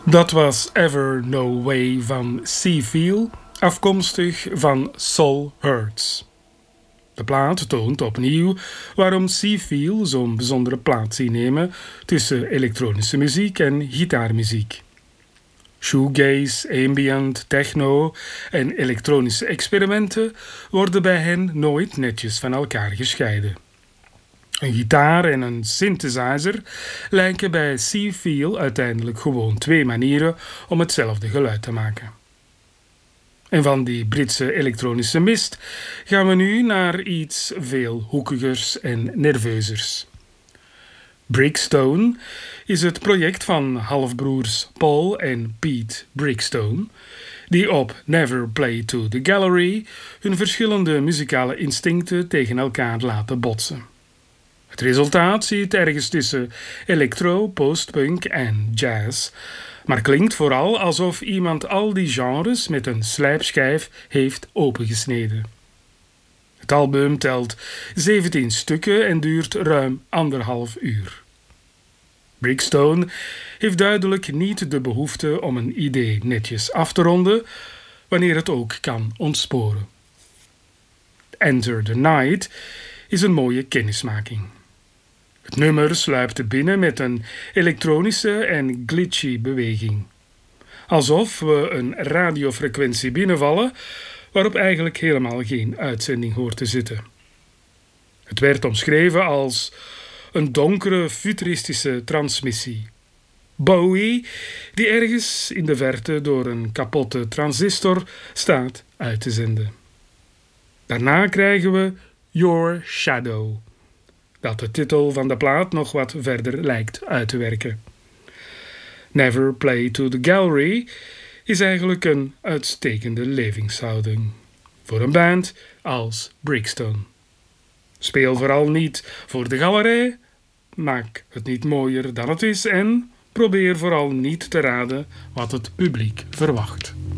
Dat was Ever No Way van Seafeel, afkomstig van Soul Hurts. De plaat toont opnieuw waarom Seafeel zo'n bijzondere plaats innemen tussen elektronische muziek en gitaarmuziek. Shoegaze, ambient, techno en elektronische experimenten worden bij hen nooit netjes van elkaar gescheiden. Een gitaar en een synthesizer lijken bij Seafeel uiteindelijk gewoon twee manieren om hetzelfde geluid te maken. En van die Britse elektronische mist gaan we nu naar iets veel hoekigers en nerveuzers. Brickstone is het project van halfbroers Paul en Pete Brickstone, die op Never Play to the Gallery hun verschillende muzikale instincten tegen elkaar laten botsen. Het resultaat zit ergens tussen electro, postpunk en jazz, maar klinkt vooral alsof iemand al die genres met een slijpschijf heeft opengesneden. Het album telt 17 stukken en duurt ruim 1,5 uur. Brickstone heeft duidelijk niet de behoefte om een idee netjes af te ronden, wanneer het ook kan ontsporen. Enter the Night is een mooie kennismaking. Het nummer sluipt binnen met een elektronische en glitchy beweging. Alsof we een radiofrequentie binnenvallen waarop eigenlijk helemaal geen uitzending hoort te zitten. Het werd omschreven als een donkere futuristische transmissie. Bowie, die ergens in de verte door een kapotte transistor staat uit te zenden. Daarna krijgen we Your Shadow, dat de titel van de plaat nog wat verder lijkt uit te werken. Never Play to the Gallery is eigenlijk een uitstekende levenshouding voor een band als Brickstone. Speel vooral niet voor de galerij, maak het niet mooier dan het is en probeer vooral niet te raden wat het publiek verwacht.